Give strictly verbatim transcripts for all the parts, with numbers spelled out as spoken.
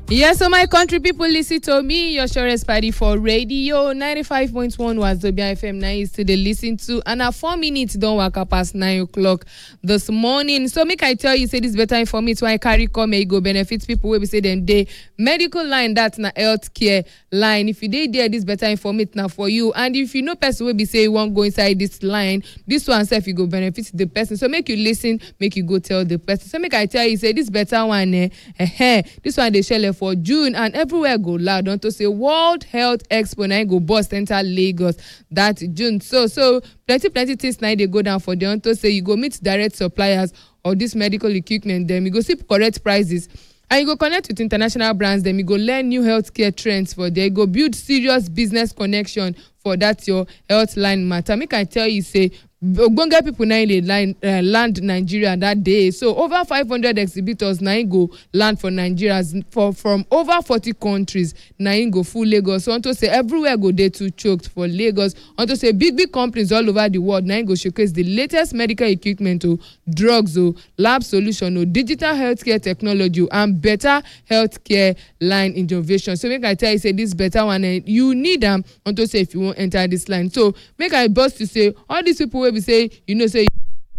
Yes, so my country people, listen to me, your surest party for radio ninety-five point one Wazobia F M. Now is to the listen to, and at four minutes don't work up past nine o'clock this morning. So make I tell you, say this better information. Why I carry come and go benefits people will be say them day medical line that's na healthcare line. If you did there, this better information now for you. And if you know person will be say you won't go inside this line, this one say if you go benefit the person. So make you listen, make you go tell the person. So make I tell you, say this better one, eh, eh, this one they share for June and everywhere go loud. Don't to say World Health Expo now go bust enter Lagos that June. So so plenty plenty things now they go down for them. To say you go meet direct suppliers of this medical equipment. Then you go see correct prices. And you go connect with international brands. Then you go learn new healthcare trends for there. You go build serious business connection for that your health line matter. Make I tell you say. Ogbonge people now in line uh, land Nigeria that day. So over five hundred exhibitors now go land for Nigeria for from over forty countries. Now go full Lagos. So want to say everywhere go day too choked for Lagos. Want to say big big companies all over the world now go showcase the latest medical equipment or drugs or lab solution or digital healthcare technology and better healthcare line innovation. So make I tell you say this better one eh, you need them. Want to say if you want enter this line. So make I bust to say all these people we say you know say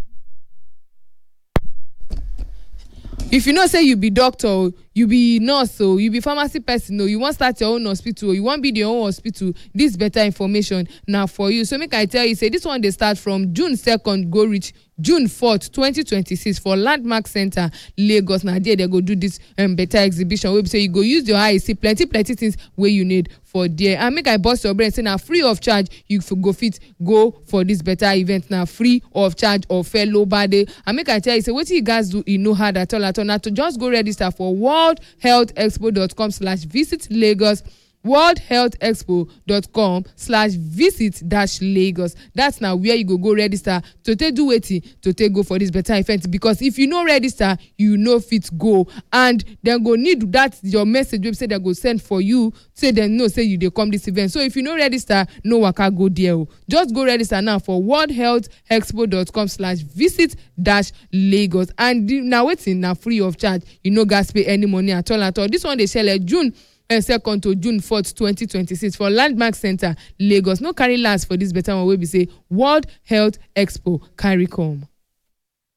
if you know say you be doctor, you be nurse, so you be pharmacy person, no, you want start your own hospital, you want be your own hospital, this better information now for you. So make I tell you, say this one they start from June second go reach June fourth twenty twenty-six for Landmark Center Lagos. Now there they go do this um, better exhibition where say you go use your eye see plenty plenty things where you need for there. And make I bust your brain say now free of charge you go fit go for this better event now free of charge or fellow body. And make I tell you say what you guys do you know hard at all at all now to just go register for world health expo dot com slash visit Lagos. world health expo dot com slash visit dash Lagos. That's now where you go go register to take do waiting to take go for this better event, because if you no register you no fit go, and then go need that your message wey say they go send for you say dem know say you dey come this event. So if you no register no waka go there o, just go register now for world health expo dot com slash visit dash Lagos. And now waiting now free of charge, you no gas pay any money at all at all. This one they share like June and second to June fourth twenty twenty-six for Landmark Center Lagos. No carry last for this better one wey be say World Health Expo carry come.